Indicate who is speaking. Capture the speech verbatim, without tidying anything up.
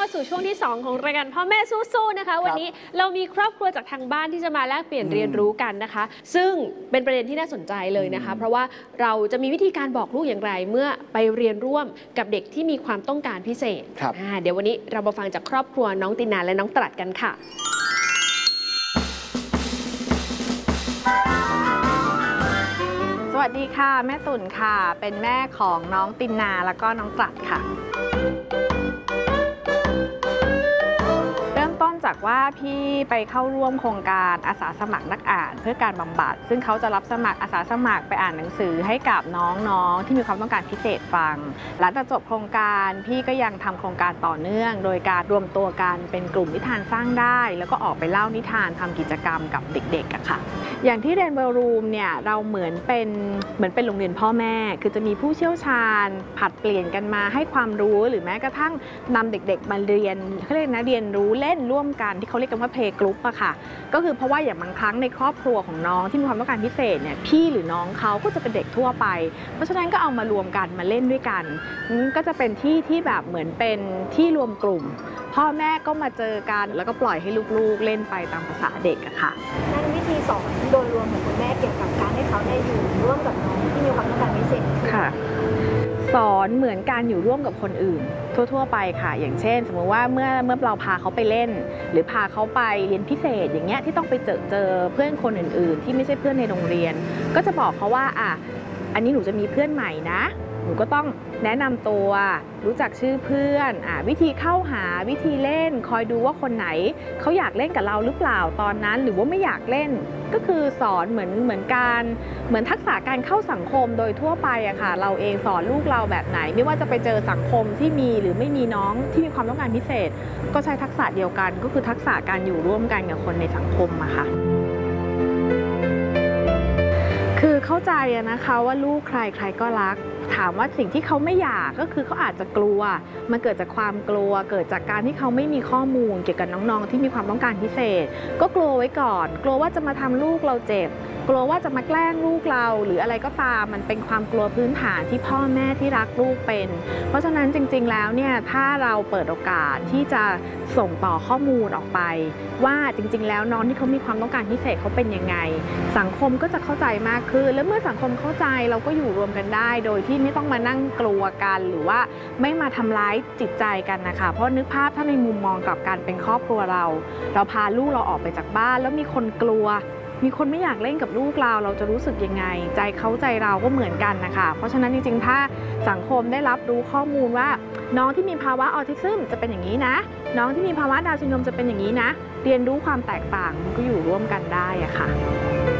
Speaker 1: าสู่ช่วงที่สองของรายการพ่อแม่สู้ๆนะคะวันนี้เรามีครอบครัวจากทางบ้านที่จะมาแลกเปลี่ยนเรียนรู้กันนะคะซึ่งเป็นประเด็นที่น่าสนใจเลยนะคะเพราะว่าเราจะมีวิธีการบอกลูกอย่างไรเมื่อไปเรียนร่วมกับเด็กที่มีความต้องการพิเศษเดี๋ยววันนี้เรามาฟังจากครอบครัวน้องตินาและน้องตรัสกันค่ะ
Speaker 2: สวัสดีค่ะแม่ตุ่นค่ะเป็นแม่ของน้องตินาแล้วก็น้องตรัสค่ะเริ่มต้นจากว่าพี่ไปเข้าร่วมโครงการอาสาสมัครนักอ่านเพื่อการบำบัดซึ่งเขาจะรับสมัครอาสาสมัครไปอ่านหนังสือให้กับน้องๆที่มีความต้องการพิเศษฟังหลังจากจบโครงการพี่ก็ยังทำโครงการต่อเนื่องโดยการรวมตัวกันเป็นกลุ่มนิทานสร้างได้แล้วก็ออกไปเล่านิทานทำกิจกรรมกับเด็กๆอะค่ะอย่างที่เรนโบว์รูมเนี่ยเราเหมือนเป็นเหมือนเป็นโรงเรียนพ่อแม่คือจะมีผู้เชี่ยวชาญผัดเปลี่ยนกันมาให้ความรู้หรือแม้กระทั่งนำเด็กๆมาเรียนเขาเรียกนะเรียนรู้เล่นร่วมกันที่เขาเรียกกันว่าเพลย์กรุ๊ปอะค่ะก็คือเพราะว่าอย่างบางครั้งในครอบครัวของน้องที่มีความต้องการพิเศษเนี่ยพี่หรือน้องเขาก็จะเป็นเด็กทั่วไปเพราะฉะนั้นก็เอามารวมกันมาเล่นด้วยกันก็จะเป็นที่ที่แบบเหมือนเป็นที่รวมกลุ่มพ่อแม่ก็มาเจอกันแล้วก็ปล่อยให้ลูกๆเล่นไปตามภาษาเด็กอะค่ะ
Speaker 3: นั่นวิธีสอนโดยรวมของคุณแม่เกี่ยวกับการให้เขาได้อยู่ร่วมกับน้องที่มีความต้องการพิเศษ
Speaker 2: ค่ะสอนเหมือนการอยู่ร่วมกับคนอื่นทั่วๆไปค่ะอย่างเช่นสมมติว่าเมื่อเมื่อเราพาเขาไปเล่นหรือพาเขาไปเรียนพิเศษอย่างเงี้ยที่ต้องไปเจอเจอเพื่อนคนอื่นๆที่ไม่ใช่เพื่อนในโรงเรียนก็จะบอกเขาว่าอ่ะอันนี้หนูจะมีเพื่อนใหม่นะหนูก็ต้องแนะนำตัวรู้จักชื่อเพื่อนอ่ะวิธีเข้าหาวิธีเล่นคอยดูว่าคนไหนเขาอยากเล่นกับเราหรือเปล่าตอนนั้นหรือว่าไม่อยากเล่นก็คือสอนเหมือนเหมือนการเหมือนทักษะการเข้าสังคมโดยทั่วไปอะค่ะเราเองสอนลูกเราแบบไหนไม่ว่าจะไปเจอสังคมที่มีหรือไม่มีน้องที่มีความต้องการพิเศษก็ใช้ทักษะเดียวกันก็คือทักษะการอยู่ร่วมกันกับคนในสังคมอะค่ะคือเข้าใจนะคะว่าลูกใครใครก็รักถามว่าสิ่งที่เขาไม่อยากก็คือเขาอาจจะกลัวมันเกิดจากความกลัวเกิดจากการที่เขาไม่มีข้อมูลเกี่ยวกับน้องๆที่มีความต้องการพิเศษก็กลัวไว้ก่อนกลัวว่าจะมาทำลูกเราเจ็บกลัวว่าจะมาแกล้งลูกเราหรืออะไรก็ตามมันเป็นความกลัวพื้นฐานที่พ่อแม่ที่รักลูกเป็นเพราะฉะนั้นจริงๆแล้วเนี่ยถ้าเราเปิดโอกาสที่จะส่งต่อข้อมูลออกไปว่าจริงๆแล้วน้องที่เขามีความต้องการพิเศษเขาเป็นยังไงสังคมก็จะเข้าใจมากขึ้นและเมื่อสังคมเข้าใจเราก็อยู่รวมกันได้โดยที่ไม่ต้องมานั่งกลัวกันหรือว่าไม่มาทำร้ายจิตใจกันนะคะเพราะนึกภาพถ้าในมุมมองกับการเป็นครอบครัวเราเราพาลูกเราออกไปจากบ้านแล้วมีคนกลัวมีคนไม่อยากเล่นกับลูกเราเราจะรู้สึกยังไงใจเขาใจเราก็เหมือนกันนะคะเพราะฉะนั้นจริงๆถ้าสังคมได้รับรู้ข้อมูลว่าน้องที่มีภาวะออทิซึมจะเป็นอย่างนี้นะน้องที่มีภาวะดาวน์ซินโดรมจะเป็นอย่างนี้นะเรียนรู้ความแตกต่างมันก็อยู่ร่วมกันได้อะค่ะ